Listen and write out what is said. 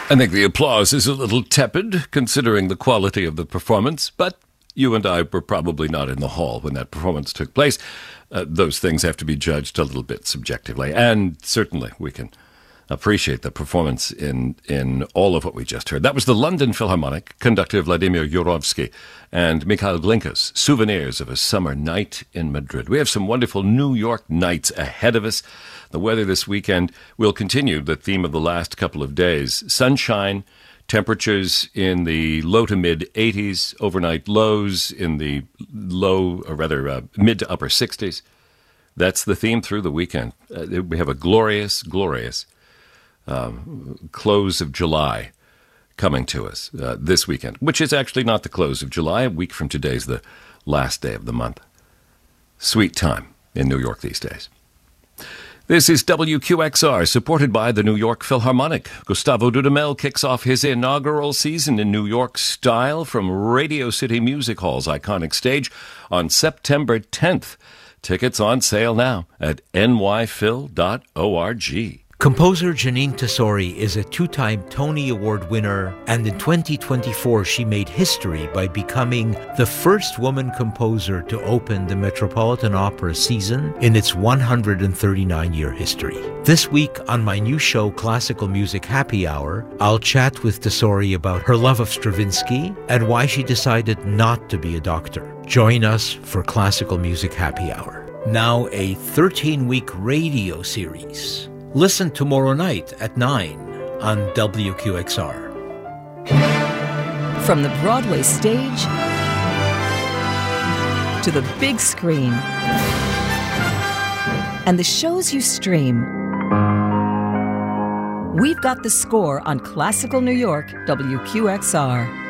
I think the applause is a little tepid, considering the quality of the performance, but you and I were probably not in the hall when that performance took place. Those things have to be judged a little bit subjectively, and certainly we can appreciate the performance in all of what we just heard. That was the London Philharmonic, conductor Vladimir Yurovsky, and Mikhail Glinka's Souvenirs of a Summer Night in Madrid. We have some wonderful New York nights ahead of us. The weather this weekend will continue the theme of the last couple of days. Sunshine, temperatures in the low to mid 80s, overnight lows in the mid to upper 60s. That's the theme through the weekend. We have a glorious, glorious close of July coming to us this weekend, which is actually not the close of July. A week from today is the last day of the month. Sweet time in New York these days. This is WQXR, supported by the New York Philharmonic. Gustavo Dudamel kicks off his inaugural season in New York style from Radio City Music Hall's iconic stage on September 10th. Tickets on sale now at nyphil.org. Composer Jeanine Tesori is a two-time Tony Award winner, and in 2024 she made history by becoming the first woman composer to open the Metropolitan Opera season in its 139-year history. This week on my new show, Classical Music Happy Hour, I'll chat with Tesori about her love of Stravinsky and why she decided not to be a doctor. Join us for Classical Music Happy Hour. Now a 13-week radio series. Listen tomorrow night at 9 on WQXR. From the Broadway stage to the big screen and the shows you stream, we've got the score on Classical New York, WQXR.